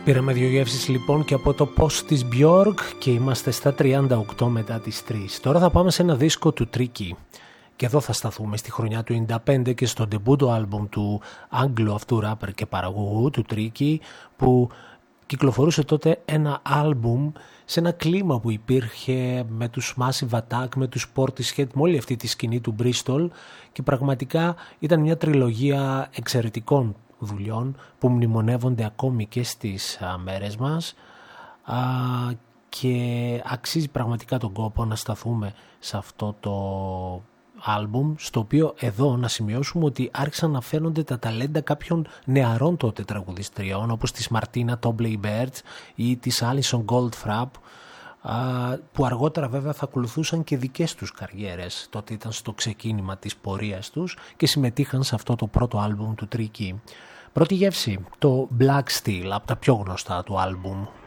Πήραμε δύο γεύσεις λοιπόν και από το post της Björk και είμαστε στα 38 μετά τις 3. Τώρα θα πάμε σε ένα δίσκο του Tricky και εδώ θα σταθούμε στη χρονιά του 95 και στο ντεμπούτο άλμπουμ του Άγγλου αυτού ράπερ και παραγωγού του Tricky, που κυκλοφορούσε τότε ένα άλμπουμ σε ένα κλίμα που υπήρχε με τους Massive Attack, με τους Portishead, με όλη αυτή τη σκηνή του Bristol, και πραγματικά ήταν μια τριλογία εξαιρετικών δουλειών που μνημονεύονται ακόμη και στις μέρες μας, και αξίζει πραγματικά τον κόπο να σταθούμε σε αυτό το άλμπουμ, στο οποίο εδώ να σημειώσουμε ότι άρχισαν να φαίνονται τα ταλέντα κάποιων νεαρών τότε τραγουδιστριών, όπως της Martina Tobley Bird ή της Alison Goldfrapp, που αργότερα βέβαια θα ακολουθούσαν και δικές τους καριέρες. Τότε ήταν στο ξεκίνημα της πορείας τους και συμμετείχαν σε αυτό το πρώτο άλμπουμ του Tricky. Πρώτη γεύση, το Black Steel, από τα πιο γνωστά του άλμπουμ.